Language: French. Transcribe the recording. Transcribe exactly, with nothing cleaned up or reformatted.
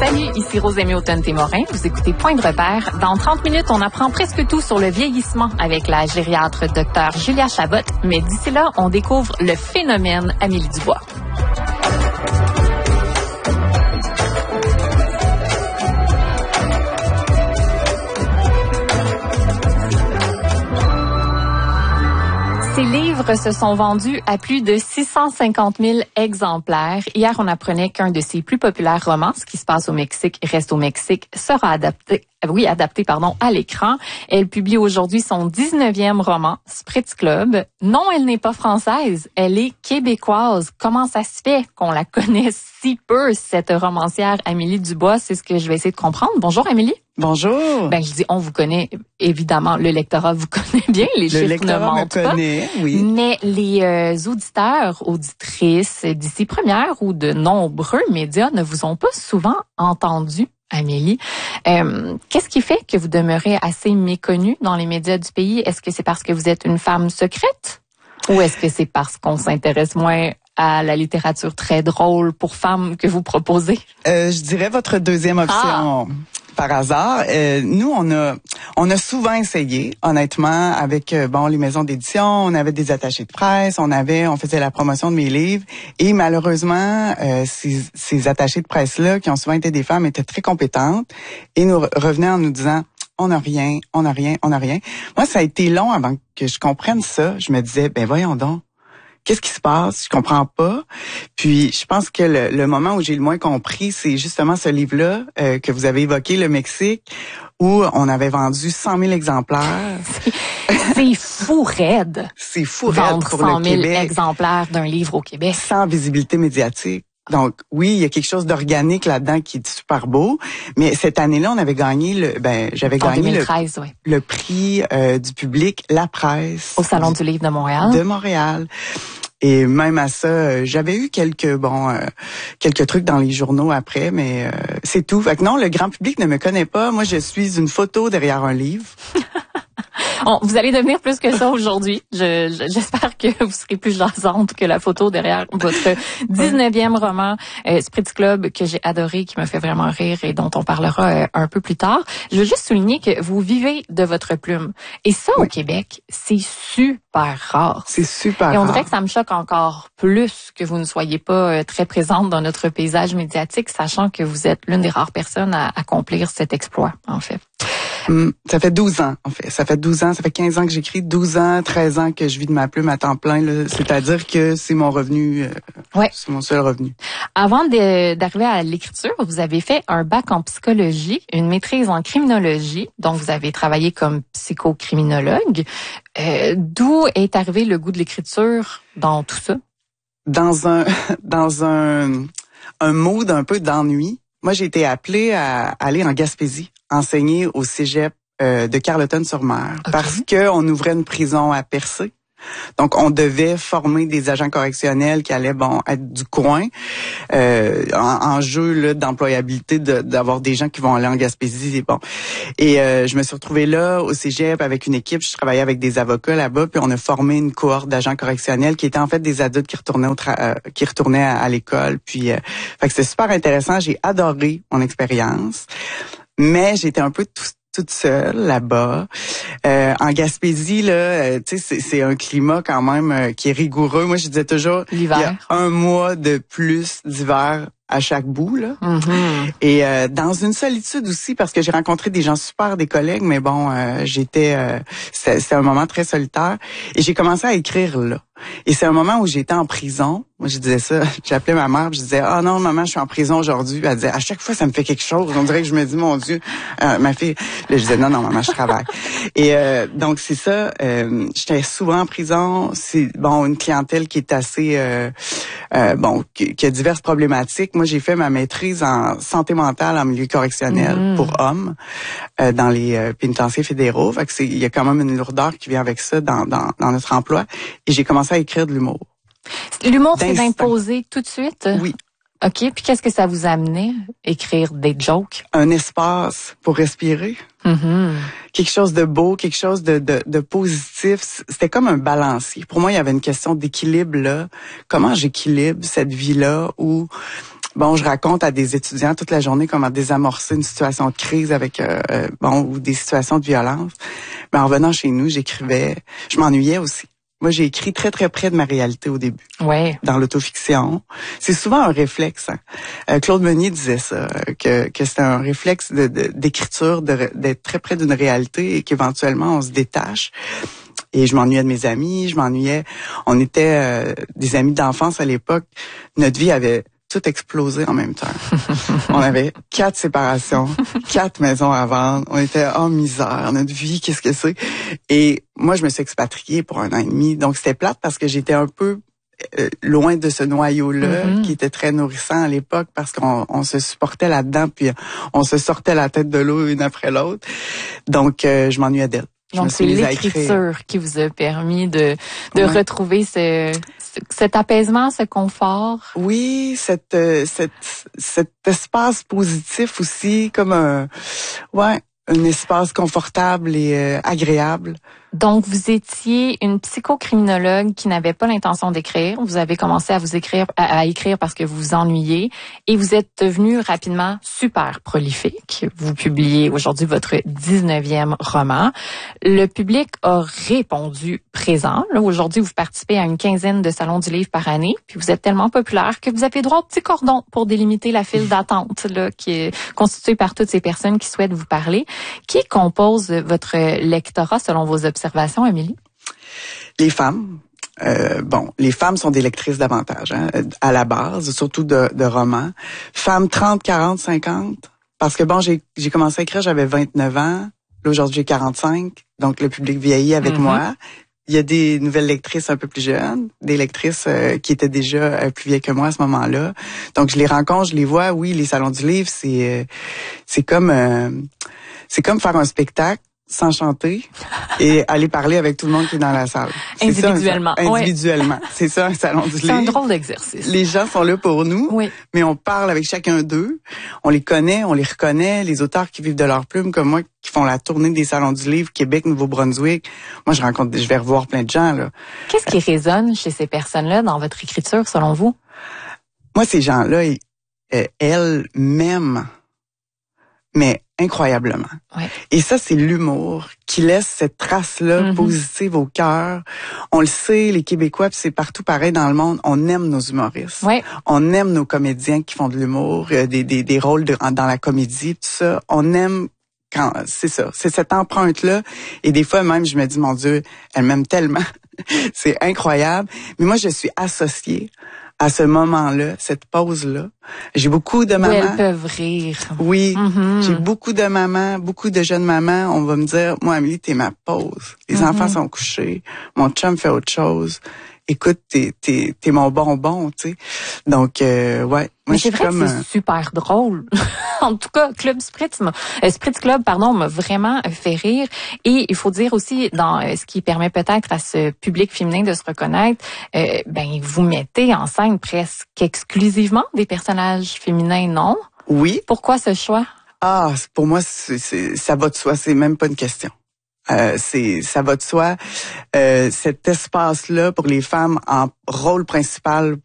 Salut, ici Rosemée Automne-Témorin. Vous écoutez Point de repère. Dans trente minutes, on apprend presque tout sur le vieillissement avec la gériatre Dr Julia Chabot. Mais d'ici là, on découvre le phénomène Amélie Dubois. Ces livres se sont vendus à plus de six cent cinquante mille exemplaires. Hier, on apprenait qu'un de ses plus populaires romans, Ce qui se passe au Mexique reste au Mexique, sera adapté, oui, adapté, pardon, à l'écran. Elle publie aujourd'hui son dix-neuvième roman, Spritz Club. Non, elle n'est pas française, elle est québécoise. Comment ça se fait qu'on la connaisse si peu, cette romancière Amélie Dubois? C'est ce que je vais essayer de comprendre. Bonjour, Amélie. Bonjour. Ben, je dis, on vous connaît, évidemment, le lectorat vous connaît bien, les le chiffres ne mentent me connaît, pas. Oui. Mais les euh, auditeurs, auditrices d'ici Première ou de nombreux médias ne vous ont pas souvent entendu, Amélie. Euh, qu'est-ce qui fait que vous demeurez assez méconnue dans les médias du pays? Est-ce que c'est parce que vous êtes une femme secrète? Ou est-ce que c'est parce qu'on s'intéresse moins à la littérature très drôle pour femmes que vous proposez? Euh, je dirais votre deuxième option. Ah. Par hasard, euh, nous on a on a souvent essayé, honnêtement, avec euh, bon les maisons d'édition, on avait des attachés de presse, on avait on faisait la promotion de mes livres et malheureusement euh, ces, ces attachés de presse là qui ont souvent été des femmes étaient très compétentes et nous revenaient en nous disant on n'a rien, on n'a rien, on n'a rien. Moi ça a été long avant que je comprenne ça. Je me disais ben voyons donc. Qu'est-ce qui se passe? Je comprends pas. Puis, je pense que le, le moment où j'ai le moins compris, c'est justement ce livre-là euh, que vous avez évoqué, Le Mexique, où on avait vendu cent mille exemplaires. C'est fou raide. C'est fou raide Vendre pour cent le mille Québec. exemplaires d'un livre au Québec. Sans visibilité médiatique. Donc, oui, il y a quelque chose d'organique là-dedans qui est super beau. Mais cette année-là, on avait gagné le, ben, j'avais en gagné deux mille treize, le, oui. le prix euh, du public, La Presse. Au Salon du livre de Montréal. De Montréal. Et même à ça, j'avais eu quelques bon euh, quelques trucs dans les journaux après, mais euh, c'est tout. Fait que non, le grand public ne me connaît pas. Moi, je suis une photo derrière un livre. On, vous allez devenir plus que ça aujourd'hui. Je, je, j'espère que vous serez plus jasante que la photo derrière votre dix-neuvième roman, euh, Spritz Club, que j'ai adoré, qui me fait vraiment rire et dont on parlera euh, un peu plus tard. Je veux juste souligner que vous vivez de votre plume. Et ça, oui. Au Québec, c'est super rare. C'est super rare. Et on dirait que ça me choque encore plus que vous ne soyez pas euh, très présente dans notre paysage médiatique, sachant que vous êtes l'une des rares personnes à accomplir cet exploit, en fait. Hum, ça fait douze ans, en fait. Ça fait douze ans, ça fait quinze ans que j'écris, douze ans, treize ans que je vis de ma plume à temps plein. Là. C'est-à-dire que c'est mon revenu, euh, ouais. c'est mon seul revenu. Avant de, d'arriver à l'écriture, vous avez fait un bac en psychologie, une maîtrise en criminologie, donc vous avez travaillé comme psychocriminologue. Euh, d'où est arrivé le goût de l'écriture dans tout ça? Dans un, dans un, un mood un peu d'ennui. Moi, j'ai été appelée à aller en Gaspésie, enseigner au cégep euh, de Carleton-sur-Mer, okay. Parce que on ouvrait une prison à Percé. Donc, on devait former des agents correctionnels qui allaient bon être du coin, euh, en, en jeu là, d'employabilité, de, d'avoir des gens qui vont aller en Gaspésie. Et bon, et euh, je me suis retrouvée là au cégep avec une équipe. Je travaillais avec des avocats là-bas, puis on a formé une cohorte d'agents correctionnels qui étaient en fait des adultes qui retournaient au tra- euh, qui retournaient à, à l'école. Puis, euh, fait que c'est super intéressant. J'ai adoré mon expérience, mais j'étais un peu tout toute seule là-bas. Euh, en Gaspésie, là, euh, tu sais, c'est, c'est un climat quand même euh, qui est rigoureux. Moi, je disais toujours, l'hiver. Il y a un mois de plus d'hiver à chaque bout, là. Mm-hmm. Et euh, dans une solitude aussi, parce que j'ai rencontré des gens super, des collègues, mais bon, euh, j'étais, euh, c'était, c'était un moment très solitaire. Et j'ai commencé à écrire là. Et c'est un moment où j'étais en prison. Moi, je disais ça. J'appelais ma mère, je disais, ah oh non, maman, je suis en prison aujourd'hui. Elle disait, à chaque fois, ça me fait quelque chose. On dirait que je me dis, mon Dieu, euh, ma fille. Là, je disais, non, non, maman, je travaille. Et euh, donc, c'est ça. Euh, j'étais souvent en prison. C'est bon, une clientèle qui est assez, euh, euh, bon, qui, qui a diverses problématiques. Moi, j'ai fait ma maîtrise en santé mentale en milieu correctionnel mmh. pour hommes euh, dans les euh, pénitenciers fédéraux. Fait que c'est, il y a quand même une lourdeur qui vient avec ça dans, dans, dans notre emploi. Et j'ai commencé à écrire de l'humour. L'humour, c'est d'imposer tout de suite? Oui. OK. Puis qu'est-ce que ça vous a amené, écrire des jokes? Un espace pour respirer. Mm-hmm. Quelque chose de beau, quelque chose de, de, de positif. C'était comme un balancier. Pour moi, il y avait une question d'équilibre là. Comment j'équilibre cette vie-là où... bon, je raconte à des étudiants toute la journée comment désamorcer une situation de crise avec, euh, bon, ou des situations de violence. Mais en revenant chez nous, j'écrivais, je m'ennuyais aussi. Moi, j'ai écrit très, très près de ma réalité au début. Ouais. Dans l'autofiction. C'est souvent un réflexe. Hein. Euh, Claude Meunier disait ça, que, que c'était un réflexe de, de, d'écriture, de, d'être très près d'une réalité et qu'éventuellement, on se détache. Et je m'ennuyais de mes amis, je m'ennuyais. On était euh, des amis d'enfance à l'époque. Notre vie avait tout explosé en même temps. On avait quatre séparations, quatre maisons à vendre. On était en misère. Notre vie, qu'est-ce que c'est? Et moi, je me suis expatriée pour un an et demi. Donc, c'était plate parce que j'étais un peu euh, loin de ce noyau-là, mm-hmm. qui était très nourrissant à l'époque parce qu'on on se supportait là-dedans, puis on se sortait la tête de l'eau une après l'autre. Donc, euh, je m'ennuyais d'elle. Donc, c'est l'écriture qui vous a permis de, de ouais. retrouver ce, ce, cet apaisement, ce confort. Oui, cette, cette, cet espace positif aussi, comme un, ouais, un espace confortable et euh, agréable. Donc, vous étiez une psychocriminologue qui n'avait pas l'intention d'écrire. Vous avez commencé à vous écrire, à, à écrire parce que vous vous ennuyez et vous êtes devenu rapidement super prolifique. Vous publiez aujourd'hui votre dix-neuvième roman. Le public a répondu présent. Là, aujourd'hui, vous participez à une quinzaine de salons du livre par année. Puis vous êtes tellement populaire que vous avez droit au petit cordon pour délimiter la file d'attente, là, qui est constituée par toutes ces personnes qui souhaitent vous parler. Qui compose votre lectorat selon vos observations? Observation, Amélie? Les femmes. Euh, bon, les femmes sont des lectrices davantage, hein, à la base, surtout de, de romans. Femmes trente, quarante, cinquante. Parce que bon, j'ai, j'ai commencé à écrire, j'avais vingt-neuf ans. Là, aujourd'hui, j'ai quarante-cinq. Donc, le public vieillit avec mm-hmm. moi. Il y a des nouvelles lectrices un peu plus jeunes, des lectrices euh, qui étaient déjà euh, plus vieilles que moi à ce moment-là. Donc, je les rencontre, je les vois. Oui, les salons du livre, c'est euh, c'est comme euh, c'est comme faire un spectacle sans chanter et aller parler avec tout le monde qui est dans la salle. C'est individuellement. Ça, individuellement. Ouais. C'est ça, un salon du livre. C'est un drôle d'exercice. Les gens sont là pour nous, oui. mais on parle avec chacun d'eux. On les connaît, on les reconnaît. Les auteurs qui vivent de leur plume, comme moi, qui font la tournée des salons du livre, Québec, Nouveau-Brunswick. Moi, je rencontre, je vais revoir plein de gens, là. Qu'est-ce qui résonne chez ces personnes-là dans votre écriture, selon vous? Moi, ces gens-là, euh, elles m'aiment, mais incroyablement. Ouais. Et ça, c'est l'humour qui laisse cette trace-là mm-hmm. positive au cœur. On le sait, les Québécois, puis c'est partout pareil dans le monde, on aime nos humoristes. Ouais. On aime nos comédiens qui font de l'humour, euh, des, des, des rôles de, dans la comédie, tout ça. On aime quand c'est ça, c'est cette empreinte-là. Et des fois même, je me dis, mon Dieu, elle m'aime tellement. C'est incroyable. Mais moi, je suis associée à ce moment-là, cette pause-là. J'ai beaucoup de mamans. Où elles peuvent rire. Oui, mm-hmm. j'ai beaucoup de mamans, beaucoup de jeunes mamans. On va me dire, moi, Amélie, t'es ma pause. Les mm-hmm. enfants sont couchés. Mon chum fait autre chose. Écoute, t'es, t'es, t'es mon bonbon, tu sais. Donc, euh, ouais. Moi, mais c'est vrai comme, que c'est euh... super drôle. En tout cas, Club Spritz, m'a, euh, Spritz Club, pardon, m'a vraiment fait rire. Et il faut dire aussi, dans euh, ce qui permet peut-être à ce public féminin de se reconnaître, euh, ben vous mettez en scène presque exclusivement des personnages féminins, non? Oui. Pourquoi ce choix? Ah, pour moi, c'est, c'est, ça va de soi. C'est même pas une question. Euh, c'est ça va de soi. Euh, cet espace-là pour les femmes en rôle principal